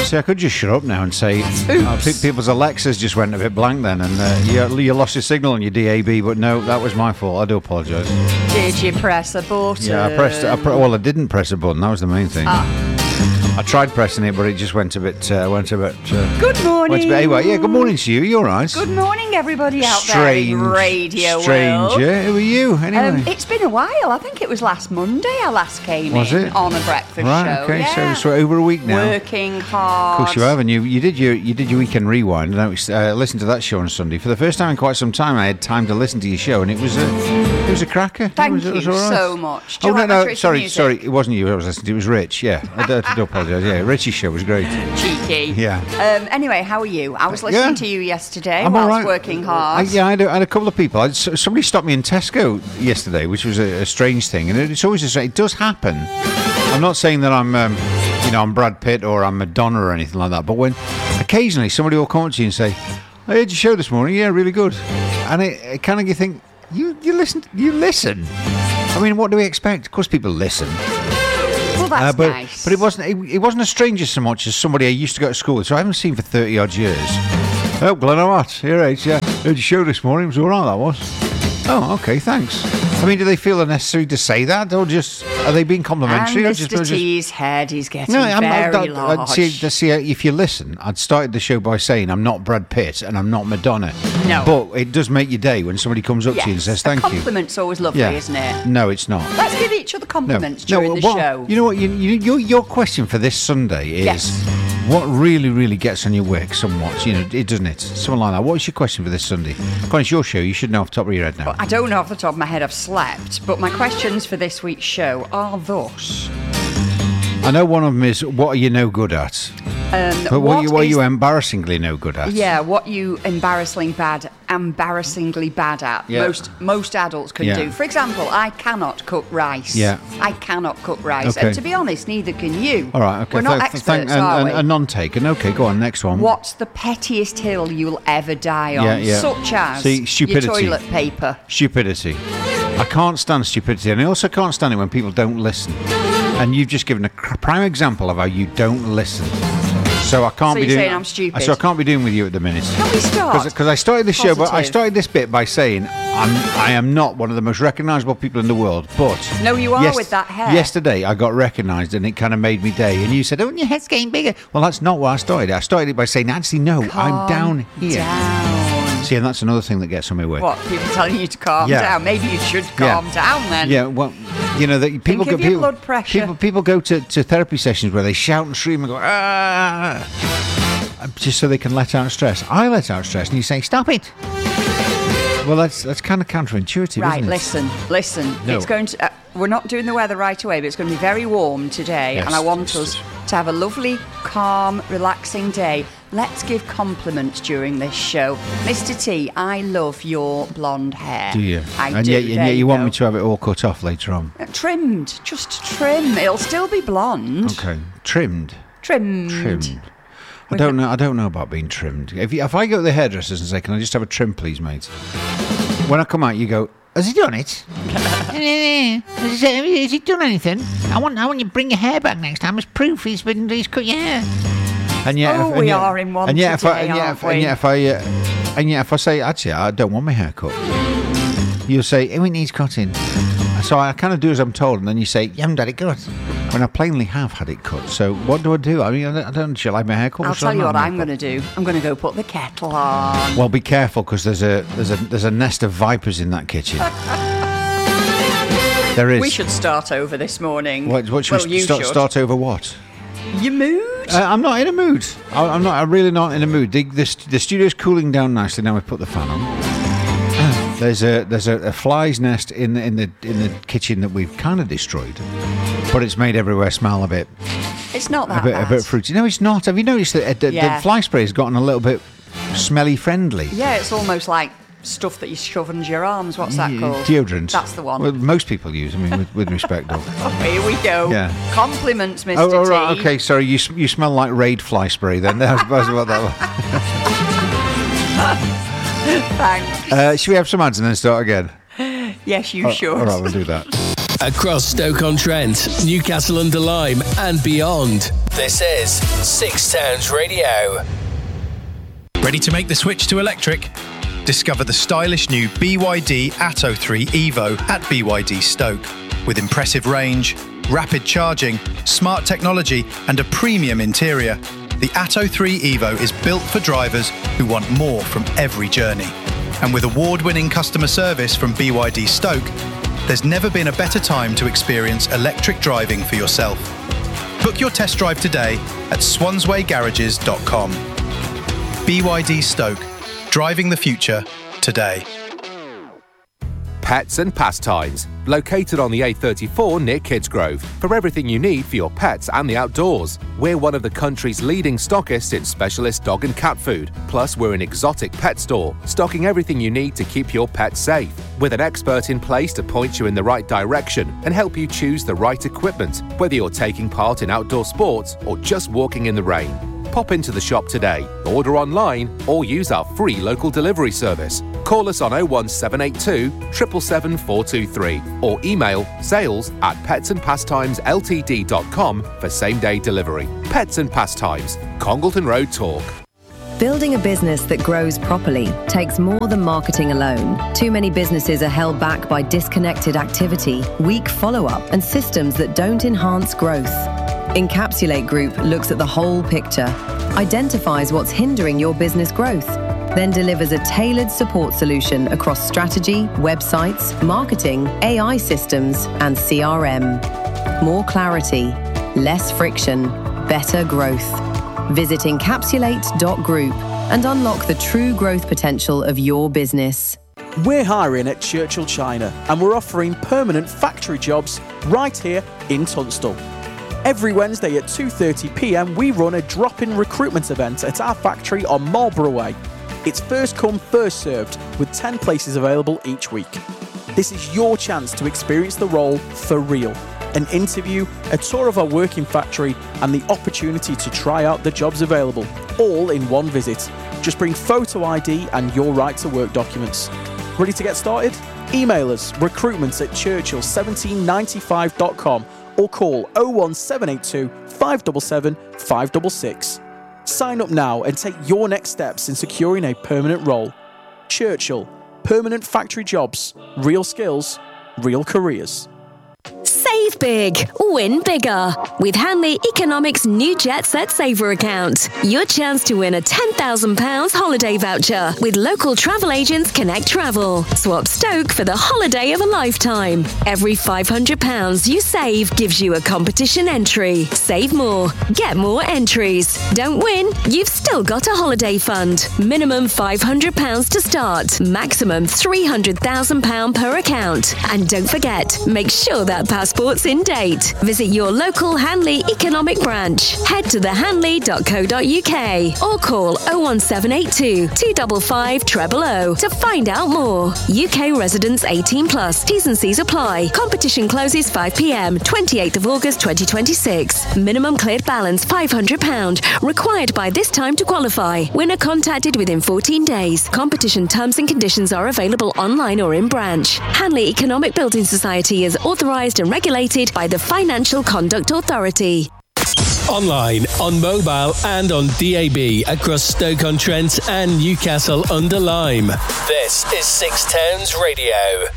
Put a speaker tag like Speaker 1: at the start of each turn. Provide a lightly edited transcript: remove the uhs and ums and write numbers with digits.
Speaker 1: See, I could just shut up now and say people's Alexas just went a bit blank then, and you lost your signal on your DAB, but no, that was my fault. I do apologise.
Speaker 2: Did you press a button?
Speaker 1: Yeah, I didn't press a button. That was the main thing. I tried pressing it, but it just went a bit.
Speaker 2: Good morning.
Speaker 1: Anyway, good morning to you. You all right?
Speaker 2: Good morning, everybody out there in radio
Speaker 1: Stranger.
Speaker 2: world.
Speaker 1: Who are you, anyway?
Speaker 2: It's been a while. I think it was last Monday I last came in on a breakfast show.
Speaker 1: Okay,
Speaker 2: yeah.
Speaker 1: so over a week now.
Speaker 2: Working hard.
Speaker 1: Of course you have, and you did your weekend rewind, and I listened to that show on Sunday for the first time in quite some time. I had time to listen to your show, and it was a cracker.
Speaker 2: Thank you
Speaker 1: all right.
Speaker 2: so much.
Speaker 1: Oh no, sorry, it wasn't you I was listening to. It was Rich. Yeah, I do apologise. Yeah, Richie's show was great.
Speaker 2: Cheeky.
Speaker 1: Yeah.
Speaker 2: Anyway, how are you? I was listening to you yesterday
Speaker 1: I'm
Speaker 2: while
Speaker 1: all
Speaker 2: I
Speaker 1: right.
Speaker 2: was working hard.
Speaker 1: I had a couple of people. Somebody stopped me in Tesco yesterday, which was a strange thing, and it's always it does happen. I'm not saying that I'm Brad Pitt or I'm Madonna or anything like that, but when occasionally somebody will come up to you and say, "I heard your show this morning. Yeah, really good," and it kind of you think you listen. I mean, what do we expect? Of course, people listen.
Speaker 2: Well, that's nice.
Speaker 1: But it wasn't a stranger so much as somebody I used to go to school with, so I haven't seen for 30 odd years. Oh, Glenn O'Hart, you're right, yeah. Heard your show this morning, it was all right, that was. Oh, okay, thanks. I mean, do they feel it necessary to say that, or just are they being complimentary?
Speaker 2: And Mr. T's head is getting very large.
Speaker 1: See, if you listen, I'd started the show by saying I'm not Brad Pitt and I'm not Madonna.
Speaker 2: No.
Speaker 1: But it does make your day when somebody comes up to you and says thank you.
Speaker 2: A compliment's always lovely, isn't it?
Speaker 1: No, it's not.
Speaker 2: Let's give each other compliments during the show.
Speaker 1: You know what? Your question for this Sunday is what really, really gets on your wick somewhat. Doesn't it? Something like that. What is your question for this Sunday? Come on, it's your show. You should know off the top of your head now.
Speaker 2: Well, I don't know off the top of my head. I've slept, but my questions for this week's show are thus.
Speaker 1: I know one of them is what are you no good at? But what are you embarrassingly no good at?
Speaker 2: Yeah, what you embarrassingly bad at.
Speaker 1: Yeah.
Speaker 2: Most adults can do. For example, I cannot cook rice.
Speaker 1: Yeah.
Speaker 2: I cannot cook rice.
Speaker 1: Okay.
Speaker 2: And to be honest, neither can you.
Speaker 1: All right, okay.
Speaker 2: We're not experts, are we?
Speaker 1: A non-taken. Okay, go on, next one.
Speaker 2: What's the pettiest hill you'll ever die on?
Speaker 1: Yeah.
Speaker 2: Such as
Speaker 1: stupidity.
Speaker 2: your toilet paper.
Speaker 1: Stupidity. I can't stand stupidity, and I also can't stand it when people don't listen. And you've just given a prime example of how you don't listen. So I can't be doing.
Speaker 2: Saying I'm stupid.
Speaker 1: So I can't be doing with you at the minute.
Speaker 2: Can we start?
Speaker 1: Because I started this show, but I started this bit by saying I am not one of the most recognisable people in the world. But
Speaker 2: no, you are with that hair.
Speaker 1: Yesterday I got recognised, and it kind of made me day. And you said, "Oh, your head's getting bigger." Well, that's not what I started. I started it by saying, "Actually, no, I'm down here." See, and that's another thing that gets on my way.
Speaker 2: What? People telling you to calm down? Maybe you should calm down then.
Speaker 1: Yeah, well, that people
Speaker 2: Think of your blood pressure.
Speaker 1: People go to therapy sessions where they shout and scream and go, "Ah!" just so they can let out stress. I let out stress, and you say, "Stop it." Well, that's kind of counterintuitive,
Speaker 2: right,
Speaker 1: isn't it?
Speaker 2: Listen.
Speaker 1: No.
Speaker 2: It's going to. We're not doing the weather right away, but it's going to be very warm today,
Speaker 1: Yes.
Speaker 2: and I want us to have a lovely, calm, relaxing day. Let's give compliments during this show. Mr. T, I love your blonde hair.
Speaker 1: Do you?
Speaker 2: I
Speaker 1: and
Speaker 2: do.
Speaker 1: Yet you want me to have it all cut off later on.
Speaker 2: Trimmed. Just trim. It'll still be blonde.
Speaker 1: Okay. Trimmed.
Speaker 2: Trimmed.
Speaker 1: I don't know about being trimmed. If I go to the hairdressers and say, "Can I just have a trim, please, mate?" When I come out, you go, "Has he done it? Has he done anything? I want you to bring your hair back next time as proof he's cut your hair." And yet,
Speaker 2: we are in one today, aren't we?
Speaker 1: And yet, if I say, "Actually, I don't want my hair cut," you'll say, "It needs cutting." So I kind of do as I'm told, and then you say, "You haven't had it cut." When I plainly have had it cut. So what do I do? I mean, I don't. Shall I have my hair cut?
Speaker 2: I'll tell you what I'm going to do. I'm going to go put the kettle on.
Speaker 1: Well, be careful, because there's a nest of vipers in that kitchen. There is.
Speaker 2: We should start over this morning.
Speaker 1: What should we start over? What?
Speaker 2: Your mood?
Speaker 1: I'm not in a mood. I'm really not in a mood. The studio's cooling down nicely now. We've put the fan on. There's a fly's nest in the kitchen that we've kind of destroyed, but it's made everywhere smell a bit.
Speaker 2: It's not that bad.
Speaker 1: A bit fruity. No, it's not. Have you noticed that the fly spray has gotten a little bit smelly friendly?
Speaker 2: Yeah, it's almost like stuff that you shove under your arms. What's that called?
Speaker 1: Deodorant.
Speaker 2: That's the one.
Speaker 1: Well, most people use. I mean, with respect, though.
Speaker 2: Oh, here we go.
Speaker 1: Yeah.
Speaker 2: Compliments, Mr.
Speaker 1: Oh,
Speaker 2: T.
Speaker 1: right. Okay, sorry. You smell like Raid fly spray. Then that's what that was.
Speaker 2: Thanks.
Speaker 1: Should we have some ads and then start again?
Speaker 2: Yes, you should.
Speaker 1: All right, we'll do that.
Speaker 3: across Stoke-on-Trent, Newcastle-under-Lyme and beyond. This is Six Towns Radio.
Speaker 4: Ready to make the switch to electric? Discover the stylish new BYD Atto 3 Evo at BYD Stoke. With impressive range, rapid charging, smart technology and a premium interior, the Atto 3 Evo is built for drivers who want more from every journey. And with award-winning customer service from BYD Stoke, there's never been a better time to experience electric driving for yourself. Book your test drive today at swanswaygarages.com. BYD Stoke, driving the future today.
Speaker 5: Pets and Pastimes, located on the A34 near Kidsgrove, for everything you need for your pets and the outdoors. We're one of the country's leading stockists in specialist dog and cat food. Plus, we're an exotic pet store, stocking everything you need to keep your pets safe. With an expert in place to point you in the right direction and help you choose the right equipment, whether you're taking part in outdoor sports or just walking in the rain. Pop into the shop today, order online or use our free local delivery service. Call us on 01782 777 423 or email sales@petsandpastimesLTD.com for same-day delivery. Pets and Pastimes, Congleton Road Talk.
Speaker 6: Building a business that grows properly takes more than marketing alone. Too many businesses are held back by disconnected activity, weak follow-up, and systems that don't enhance growth. Encapsulate Group looks at the whole picture, identifies what's hindering your business growth, then delivers a tailored support solution across strategy, websites, marketing, AI systems, and CRM. More clarity, less friction, better growth. Visit encapsulate.group and unlock the true growth potential of your business.
Speaker 7: We're hiring at Churchill China and we're offering permanent factory jobs right here in Tunstall. Every Wednesday at 2:30 p.m, we run a drop-in recruitment event at our factory on Marlborough Way. It's first come, first served, with 10 places available each week. This is your chance to experience the role for real. An interview, a tour of our working factory, and the opportunity to try out the jobs available, all in one visit. Just bring photo ID and your right-to-work documents. Ready to get started? Email us recruitments@churchill1795.com or call 01782 577 566. Sign up now and take your next steps in securing a permanent role. Churchill, permanent factory jobs, real skills, real careers.
Speaker 8: Save big, win bigger. With Hanley Economics' new Jet Set Saver account. Your chance to win a £10,000 holiday voucher with local travel agents Connect Travel. Swap Stoke for the holiday of a lifetime. Every £500 you save gives you a competition entry. Save more, get more entries. Don't win? You've still got a holiday fund. Minimum £500 to start. Maximum £300,000 per account. And don't forget, make sure that passport's in date. Visit your local Hanley Economic branch. Head to thehanley.co.uk or call 01782 255 000 to find out more. UK residents 18 plus. T's and C's apply. Competition closes 5 p.m. 28th of August 2026. Minimum cleared balance £500. Required by this time to qualify. Winner contacted within 14 days. Competition terms and conditions are available online or in branch. Hanley Economic Building Society is authorised and regulated by the Financial Conduct Authority.
Speaker 3: Online, on mobile and on DAB across Stoke-on-Trent and Newcastle-under-Lyme. This is Six Towns Radio.